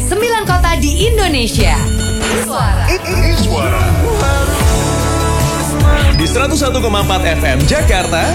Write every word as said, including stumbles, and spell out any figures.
sembilan kota di Indonesia. Suara. Suara. Di seratus satu koma empat F M Jakarta,